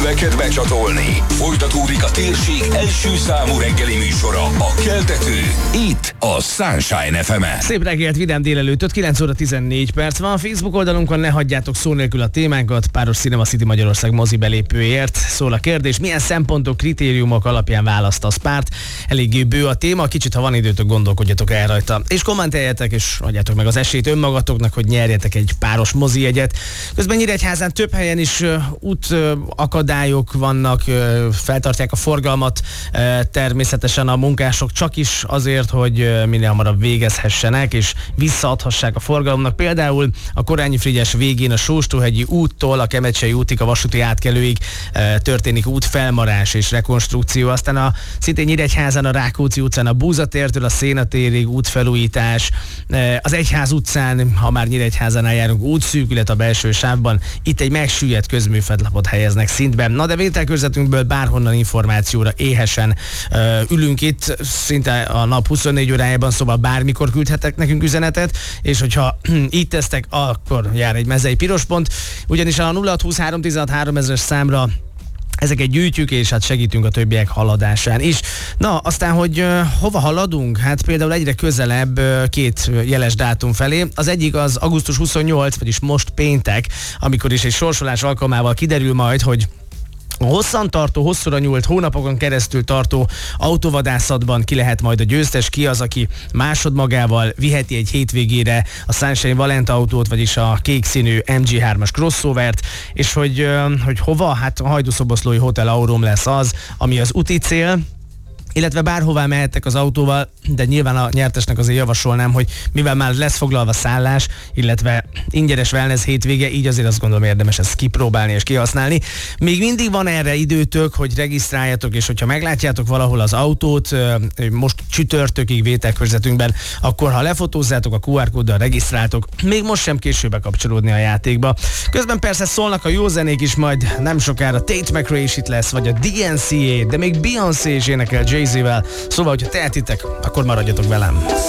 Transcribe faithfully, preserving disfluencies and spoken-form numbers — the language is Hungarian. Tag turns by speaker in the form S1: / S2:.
S1: szíveket becsatolni. Folytatódik a térség első számú reggeli műsora, a Keltető, itt a Sunshine ef emen.
S2: Szép reggelt, vidám délelőttöt, kilenc óra tizennégy perc van. Facebook oldalunkon ne hagyjátok szó nélkül a témánkat. Páros Cinema City Magyarország mozi belépőért szól a kérdés. Milyen szempontok, kritériumok alapján választasz párt? Eléggé bő a téma, kicsit ha van időtök, gondolkodjatok el rajta. És kommenteljetek, és adjátok meg az esélyt önmagatoknak, hogy nyerjetek egy páros mozi jegyet. Közben Nyíregyházán több helyen is uh, út uh, akadályok vannak, uh, feltartják a forgalmat, uh, természetesen a munkások csak is azért, hogy uh, minél hamarabb végezhessenek, és visszaadhassák a forgalomnak. Például a Korányi Frigyes végén a Sóstóhegyi úttól a Kemecsei útig, a vasúti átkelőig uh, történik útfelmarás és rekonstrukció. Aztán a szintén Nyíregyházán a Rákóczi utcán a Búzatértől a Szénatérig útfelújítás. Uh, az Egyház utcán, ha már Nyíregyházánál járunk, útszűkület a belső sávban, itt egy megsüllyedt közműfedlapot helyeznek szintben. Na de vételkörzetünkből bárhonnan információra éhesen uh, ülünk itt, szinte a nap huszonnégy órájában, szóval bármikor küldhetek nekünk üzenetet, és hogyha így tesztek, akkor jár egy mezei piros pont, ugyanis a nulla hat huszonhárom tizenhat háromezres számra ezeket gyűjtjük, és hát segítünk a többiek haladásán is. Na, aztán, hogy uh, hova haladunk? Hát például egyre közelebb uh, két jeles dátum felé. Az egyik az augusztus huszonnyolcadika, vagyis most péntek, amikor is egy sorsolás alkalmával kiderül majd, hogy a hosszantartó, hosszúra nyúlt, hónapokon keresztül tartó autóvadászatban ki lehet majd a győztes, ki az, aki másodmagával viheti egy hétvégére a Sunshine Valent autót, vagyis a kék színű em gé hármas crossovert, és hogy, hogy hova? Hát a Hajdúszoboszlói Hotel Aurum lesz az, ami az úti cél, illetve bárhová mehettek az autóval, de nyilván a nyertesnek azért javasolnám, hogy mivel már lesz foglalva szállás, illetve ingyenes wellness hétvége, így azért azt gondolom érdemes ezt kipróbálni és kihasználni. Még mindig van erre időtök, hogy regisztráljatok, és hogyha meglátjátok valahol az autót, most csütörtökig vételkörzetünkben, akkor ha lefotózzátok a kú ár kóddal, regisztráltok, még most sem késő bekapcsolódni a játékba. Közben persze szólnak a jó zenék is, majd nem sokára Tate McRae is itt lesz, vagy a dé en cé á, de még Beyoncé is énekel Jay-Z-vel, szóval, hogyha tehetitek, akkor maradjatok velem.